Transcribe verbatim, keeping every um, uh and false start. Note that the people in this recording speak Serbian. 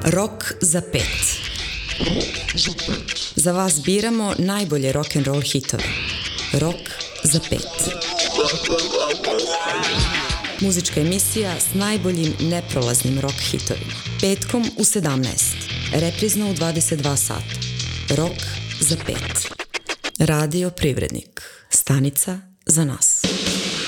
Rok za pet. Za vas biramo najbolje rock'n'roll hitove. Rok za pet. Muzička emisija s najboljim neprolaznim rock hitovima. Petkom u sedamnaest. Reprizno u dvadeset dva sata. Rok za pet. Radio Privrednik. Stanica za nas.